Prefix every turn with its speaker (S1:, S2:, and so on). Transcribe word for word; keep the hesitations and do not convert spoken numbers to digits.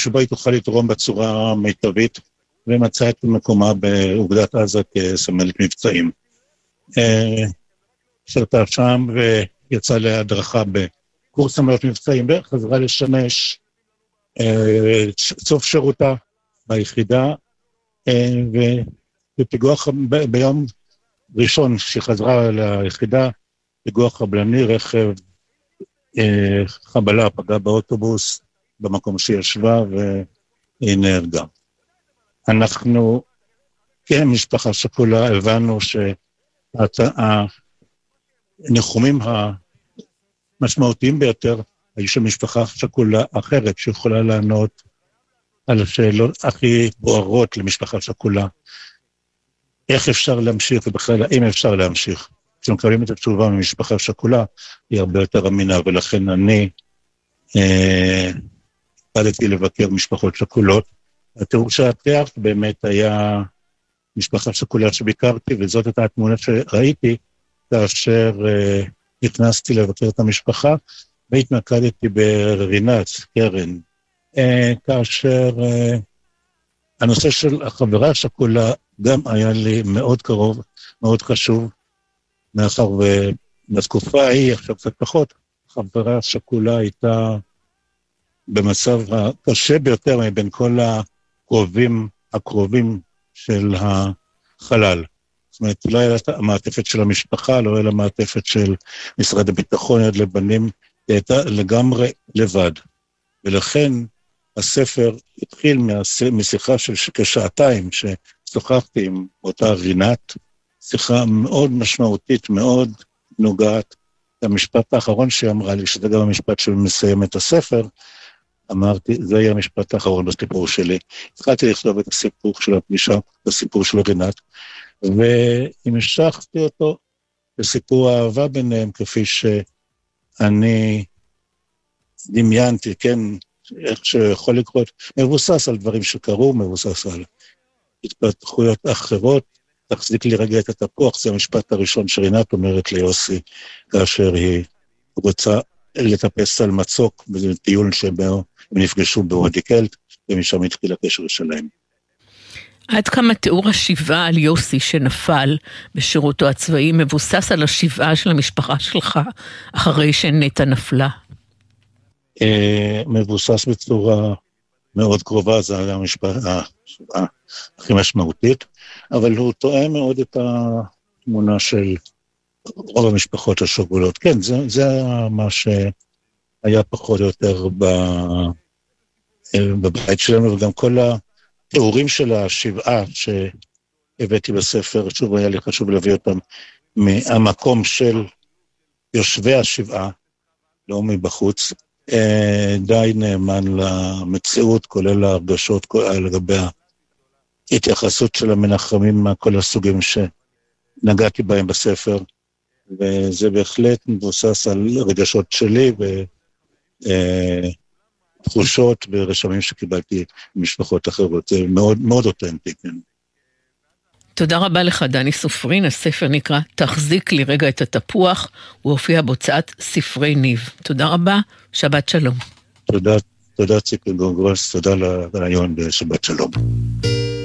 S1: שבו היא תוכל לתרום בצורה מיטבית, ומצאה את מקומה באוגדת עזה כסמלת מבצעים. שרתה שם ויצאה להדרכה בקורס סמלת מבצעים, וחזרה לשמש סוף שירותה ביחידה, ופיגוע ביום ראשון שחזרה ליחידה, פיגוע חבלני, רכב חבלה פגע באוטובוס במקום שישבה והיא נהרגה. אנחנו כמשפחה שכולה הבנו שהניחומים המשמעותיים ביותר היו של משפחה שכולה אחרת שיכולה לענות על השאלות הכי בוערות למשפחה שכולה. איך אפשר להמשיך ובכלל האם אפשר להמשיך? כשמקבלים את התשובה ממשפחה שכולה היא הרבה יותר אמינה, ולכן אני פלטתי אה, לבקר משפחות שכולות. התיאור שהתיארת באמת היה משפחה שכולה שביקרתי, וזאת הייתה התמונה שראיתי כאשר אה, נכנסתי לבקר את המשפחה, והתמקדתי ברינת, קרן, אה, כאשר אה, הנושא של החברה השכולה גם היה לי מאוד קרוב, מאוד חשוב, מאחר ובתקופה ההיא, עכשיו קצת פחות, חברה השכולה הייתה במצב הקשה ביותר מבין כל הקרובים, הקרובים של החלל. זאת אומרת, לא היה לה המעטפת של המשפחה, לא היה לה המעטפת של משרד הביטחון, יד לבנים, היא הייתה לגמרי לבד. ולכן הספר התחיל משיחה של כשעתיים ששוחחתי עם אותה רינת, שיחה מאוד משמעותית, מאוד נוגעת. המשפט האחרון שהיא אמרה לי, שזה גם המשפט שמסיים את הספר, אמרתי, זה היה המשפט האחרון בסיפור שלי. התחלתי לכתוב את הסיפור של הפגישה, את הסיפור של רינת, והמשכתי אותו לסיפור האהבה ביניהם, כפי שאני דמיינתי, כן, איך שיכול לקרות, מבוסס על דברים שקרו, מבוסס על התפתחויות אחרות. תחזיק לי רגע את התפוח, זה המשפט הראשון שרינת אומרת ליוסי, כאשר היא רוצה לטפס על מצוק, וזה טיול שבו הם נפגשו בוודיקלט, ומשם התחיל הקשר שלהם.
S2: עד כמה תיאור השבעה על יוסי שנפל בשירותו הצבאי, מבוסס על השבעה של המשפחה שלך, אחרי שנטע נפלה?
S1: מבוסס בצורה מאוד קרובה, זה היה המשפחה הכי משמעותית, אבל הוא תואם מאוד את התמונה של רוב המשפחות השכולות. כן, זה, זה מה שהיה פחות או יותר בבית שלנו, וגם כל התיאורים של השבעה שהבאתי בספר, שוב היה לי חשוב להביא אותם מהמקום של יושבי השבעה, לא מבחוץ, די נאמן למציאות, כולל ההרגשות לגבי ההתייחסות של המנחמים מכל הסוגים שנגעתי בהם בספר, וזה בהחלט מבוסס על רגשות שלי ותחושות ורשמים שקיבלתי ממשפחות אחרות. זה מאוד, מאוד אותנטי, כן.
S2: תודה רבה לך, דני סופרין. הספר נקרא תחזיק לי רגע את התפוח, הוא הופיע בהוצאת ספרי ניב. תודה רבה, שבת שלום.
S1: תודה, תודה ציקי גונגרוס, תודה לרעיון בשבת שלום.